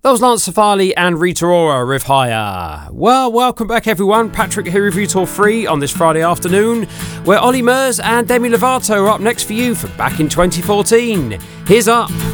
That was Lance Safali and Rita Ora with Higher. Well, welcome back everyone. Patrick here with you till 3 on this Friday afternoon, where Ollie Murs and Demi Lovato are up next for you for Back in 2014. Here's Up.